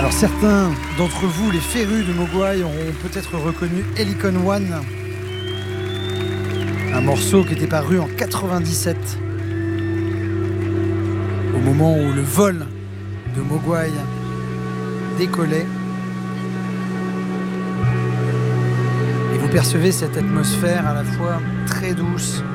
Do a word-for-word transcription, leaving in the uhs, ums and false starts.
Alors certains d'entre vous, les férus de Mogwai, auront peut-être reconnu Helicon One, un morceau qui était paru en quatre-vingt-dix-sept, au moment où le vol de Mogwai décollait. Et vous percevez cette atmosphère à la fois très douce